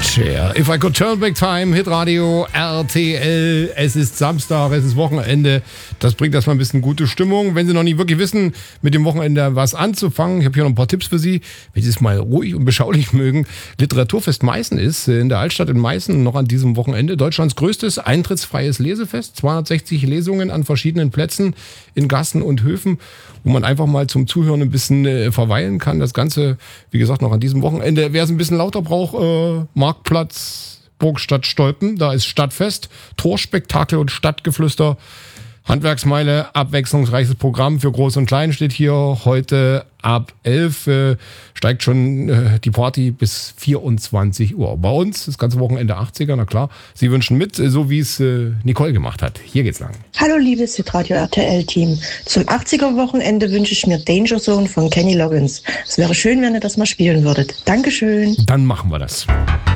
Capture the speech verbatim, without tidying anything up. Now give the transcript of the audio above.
Cher. If I Could Turn Back Time, Hitradio R T L. Es ist Samstag, es ist Wochenende. Das bringt erstmal ein bisschen gute Stimmung. Wenn Sie noch nicht wirklich wissen, mit dem Wochenende was anzufangen, ich habe hier noch ein paar Tipps für Sie, wenn Sie es mal ruhig und beschaulich mögen. Literaturfest Meißen ist in der Altstadt in Meißen noch an diesem Wochenende Deutschlands größtes eintrittsfreies Lesefest. zweihundertsechzig Lesungen an verschiedenen Plätzen in Gassen und Höfen, wo man einfach mal zum Zuhören ein bisschen äh, verweilen kann. Das Ganze, wie gesagt, noch an diesem Wochenende. Wer es ein bisschen lauter braucht, äh, Marktplatz Burgstadt Stolpen, da ist Stadtfest, Torspektakel und Stadtgeflüster. Handwerksmeile, abwechslungsreiches Programm für Groß und Klein steht hier. Heute ab elf äh, steigt schon äh, die Party bis vierundzwanzig Uhr. Bei uns das ganze Wochenende achtziger, na klar. Sie wünschen mit, so wie es äh, Nicole gemacht hat. Hier geht's lang. Hallo liebes Hitradio R T L-Team. Zum achtziger-Wochenende wünsche ich mir Danger Zone von Kenny Loggins. Es wäre schön, wenn ihr das mal spielen würdet. Dankeschön. Dann machen wir das.